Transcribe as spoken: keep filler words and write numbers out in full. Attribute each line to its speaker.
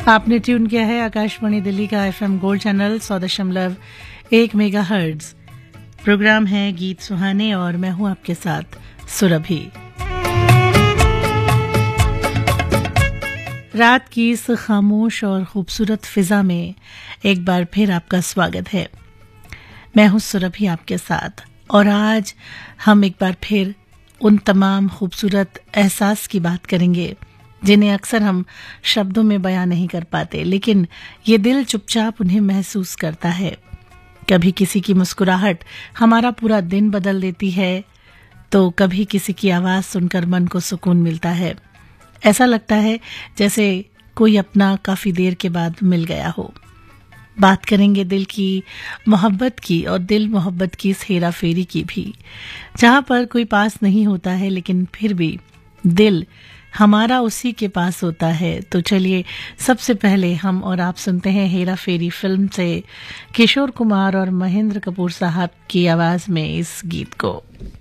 Speaker 1: आपने ट्यून किया है आकाशवाणी दिल्ली का एफएम गोल्ड चैनल सौ दशमलव एक मेगा हर्ट्ज। प्रोग्राम है गीत सुहाने और मैं हूं आपके साथ सुरभि। रात की इस खामोश और खूबसूरत फिजा में एक बार फिर आपका स्वागत है। मैं हूं सुरभि आपके साथ और आज हम एक बार फिर उन तमाम खूबसूरत एहसास की बात करेंगे जिन्हें अक्सर हम शब्दों में बयां नहीं कर पाते, लेकिन ये दिल चुपचाप उन्हें महसूस करता है। कभी किसी की मुस्कुराहट हमारा पूरा दिन बदल देती है, तो कभी किसी की आवाज सुनकर मन को सुकून मिलता है। ऐसा लगता है जैसे कोई अपना काफी देर के बाद मिल गया हो। बात करेंगे दिल की मोहब्बत की और दिल मोहब्बत की इस हेरा फेरी की भी, जहां पर कोई पास नहीं होता है लेकिन फिर भी दिल हमारा उसी के पास होता है। तो चलिए सबसे पहले हम और आप सुनते हैं हेरा फेरी फिल्म से किशोर कुमार और महेंद्र कपूर साहब की आवाज में इस गीत को।